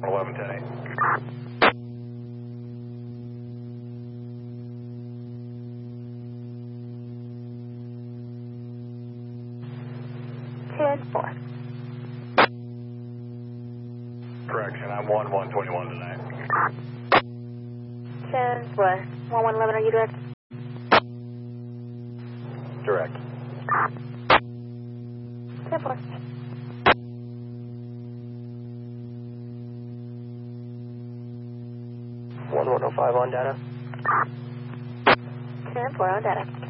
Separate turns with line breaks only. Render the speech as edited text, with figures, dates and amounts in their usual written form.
11, 10,
2-4.
Correction, I'm 1-1-21 tonight.
10-4. 1111, are you direct?
Direct.
10-4.
1105 on data.
10-4 on data.